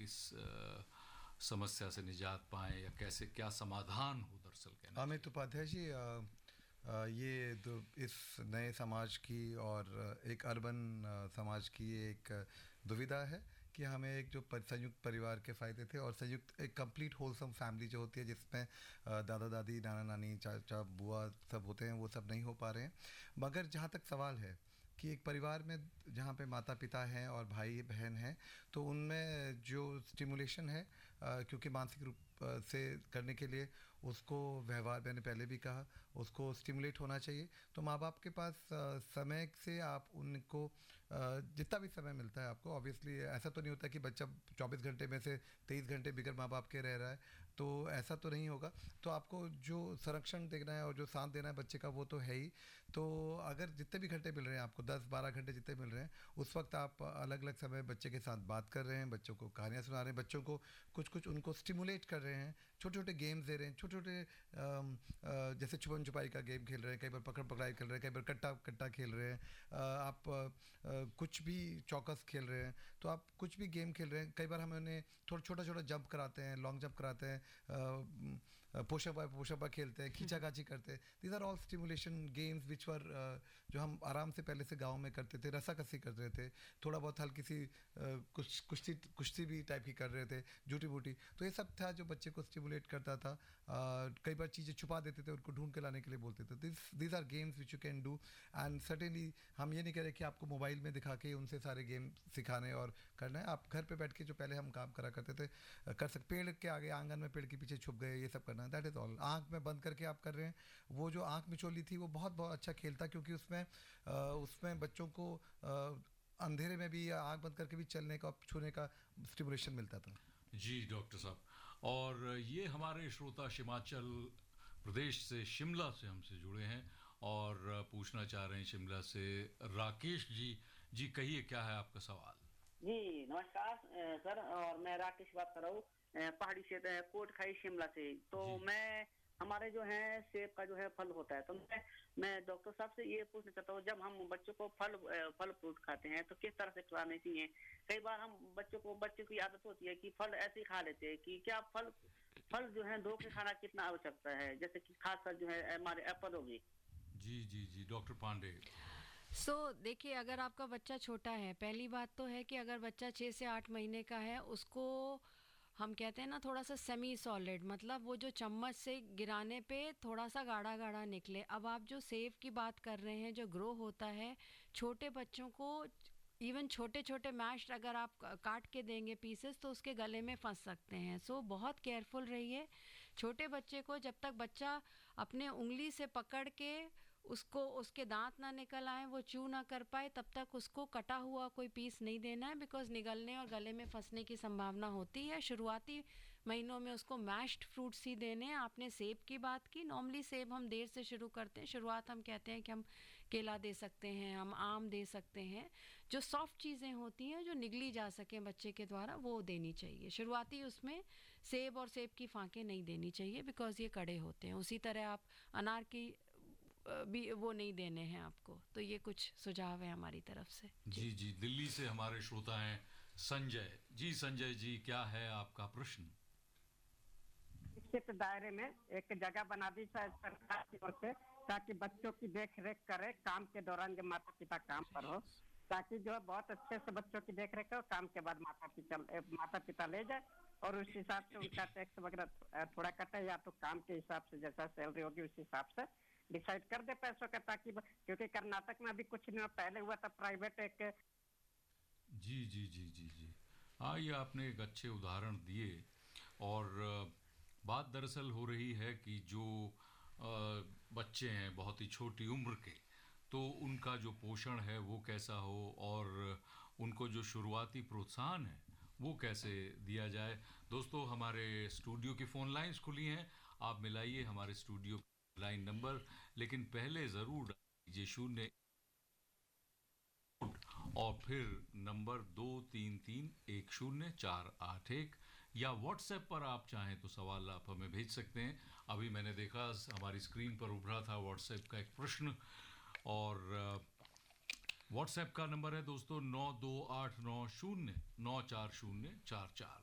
इस समस्या से निजात पाएँ या कैसे क्या समाधान हो दरअसल कहना चाहिए? अमित उपाध्याय जी, इस नए समाज की और एक अर्बन समाज की एक दुविधा है कि हमें एक जो संयुक्त परिवार के फ़ायदे थे और संयुक्त एक कंप्लीट होलसम फैमिली जो होती है जिसमें दादा दादी, नाना नानी, चाचा बुआ सब होते हैं, वो सब नहीं हो पा रहे हैं। मगर जहाँ तक सवाल है कि एक परिवार में जहाँ पे माता पिता हैं और भाई बहन हैं, तो उनमें जो स्टिमुलेशन है, क्योंकि मानसिक रूप से करने के लिए उसको व्यवहार, मैंने पहले भी कहा, उसको स्टिमुलेट होना चाहिए। तो माँ बाप के पास समय से आप उनको जितना भी समय मिलता है आपको, ऑब्वियसली ऐसा तो नहीं होता कि बच्चा 24 घंटे में से 23 घंटे बिगर माँ बाप के रह रहा है, तो ऐसा तो नहीं होगा। तो आपको जो संरक्षण देना है और जो साथ देना है बच्चे का, वो तो है ही। तो अगर जितने भी घंटे मिल रहे हैं आपको, 10-12 घंटे जितने मिल रहे हैं, उस वक्त आप अलग अलग समय बच्चे के साथ बात कर रहे हैं, बच्चों को कहानियाँ सुना रहे हैं, बच्चों को कुछ कुछ उनको स्टिमुलेट कर रहे हैं, छोटे छोटे गेम्स दे रहे हैं, छोटे छोटे जैसे छुपन छुपाई का गेम खेल रहे हैं, कई बार पकड़ पकड़ाई खेल रहे हैं, कई बार कट्टा कट्टा खेल रहे हैं, कुछ भी चौकस खेल रहे हैं, तो आप कुछ भी गेम खेल रहे हैं। कई बार हम उन्हें थोड़ा छोटा छोटा जंप कराते हैं, लॉन्ग जंप कराते हैं, पोशअप खेलते हैं, खींचाखाची करते हैं। These are all stimulation games which वर जो हम आराम से पहले से गाँव में करते थे, रस्साकसी कर रहे थे, थोड़ा बहुत हल्की सी कुछ कुश्ती भी टाइप की कर रहे थे, जूटी बूटी। तो ये सब था जो बच्चे को स्टिमुलेट करता था। कई बार चीज़ें छुपा देते थे, उनको ढूंढ के लाने के लिए बोलते थे। These are games which you can do, and certainly हम ये नहीं कह रहे कि आपको मोबाइल में दिखा के उनसे सारे गेम सिखाने और करना है। आप घर पे बैठ के जो पहले हम काम करा करते थे कर सकते। पेड़ के आगे आंगन में पेड़ के पीछे छुप गए, ये सब करना है, दैट इज़ ऑल। आँख में बंद करके आप कर रहे हैं। वो जो आँख मिचोली थी वो बहुत बहुत अच्छा खेल था, क्योंकि उसमें बच्चों को अंधेरे में भी या आँख बंद करके भी चलने का, छूने का स्टिमुलेशन मिलता था। जी डॉक्टर साहब, और ये हमारे श्रोता हिमाचल प्रदेश से, शिमला से हमसे जुड़े हैं और पूछना चाह रहे हैं शिमला से राकेश जी। जी कहिए, क्या है आपका सवाल? जी नमस्कार सर, और मैं राकेश बात कर रहा हूँ पहाड़ी क्षेत्र कोटखाई शिमला से। तो जी मैं हमारे जो है सेब का जो है फल होता है, तो मैं डॉक्टर साहब से ये पूछना चाहता हूँ, जब हम बच्चों को फल फ्रूट खाते हैं तो किस तरह से खिलाने चाहिए? कई बार हम बच्चों की आदत होती है कि फल ऐसे ही खा लेते हैं, कि क्या फल फल जो है धो के खाना कितना आवश्यकता है, जैसे कि खासकर जो है हमारे एप्पल होगी। जी जी जी डॉक्टर पांडे। देखिए, अगर आपका बच्चा छोटा है, पहली बात तो है कि अगर बच्चा 6 से 8 महीने का है, उसको हम कहते हैं ना थोड़ा सा सेमी सॉलिड, मतलब वो जो चम्मच से गिराने पे थोड़ा सा गाढ़ा गाढ़ा निकले। अब आप जो सेव की बात कर रहे हैं, जो ग्रो होता है, छोटे बच्चों को इवन छोटे छोटे मैश अगर आप काट के देंगे पीसेस, तो उसके गले में फंस सकते हैं। बहुत केयरफुल रहिए। छोटे बच्चे को जब तक बच्चा अपने उंगली से पकड़ के उसको उसके दांत ना निकल आए, वो च्यू ना कर पाए, तब तक उसको कटा हुआ कोई पीस नहीं देना है, बिकॉज निगलने और गले में फंसने की संभावना होती है। शुरुआती महीनों में उसको मैश्ड फ्रूट्स ही देने हैं। आपने सेब की बात की, नॉर्मली सेब हम देर से शुरू करते हैं। शुरुआत हम कहते हैं कि हम केला दे सकते हैं, हम आम दे सकते हैं। जो सॉफ्ट चीज़ें होती हैं जो निगली जा सकें बच्चे के द्वारा, वो देनी चाहिए शुरुआती। उसमें सेब और सेब की फांकें नहीं देनी चाहिए, बिकॉज ये कड़े होते हैं। उसी तरह आप अनार की भी वो नहीं देने हैं आपको। तो ये कुछ सुझाव है हमारी तरफ से। जी जी, दिल्ली से हमारे श्रोता हैं संजय जी। संजय जी, क्या है आपका प्रश्न? निश्चित दायरे में एक जगह बना दी जाए सरकार की ओर से, ताकि बच्चों की देख रेख करे काम के दौरान जब माता पिता काम पर हो, ताकि जो है बहुत अच्छे से बच्चों की देख रेख हो, काम के बाद माता पिता ले जाए और उस हिसाब से उनका टैक्स वगैरह थोड़ा कटे, या तो काम के हिसाब से जैसा सैलरी होगी उस हिसाब से डिसाइड कर दे पैसों का, ताकि क्योंकि कर्नाटक में अभी कुछ दिनों पहले हुआ था प्राइवेट एक। जी जी जी जी जी, हाँ, ये आपने एक अच्छे उदाहरण दिए। और बात दरअसल हो रही है कि जो बच्चे हैं बहुत ही छोटी उम्र के, तो उनका जो पोषण है वो कैसा हो, और उनको जो शुरुआती प्रोत्साहन है वो कैसे दिया जाए। दोस्तों, हमारे स्टूडियो की फ़ोन लाइन्स खुली हैं, आप मिलाइए हमारे स्टूडियो लाइन नंबर, लेकिन पहले ज़रूर दीजिए 0 और फिर नंबर 23310481, या व्हाट्सएप पर आप चाहें तो सवाल आप हमें भेज सकते हैं। अभी मैंने देखा हमारी स्क्रीन पर उभरा था व्हाट्सएप का एक प्रश्न, और व्हाट्सएप का नंबर है दोस्तों 9289094044।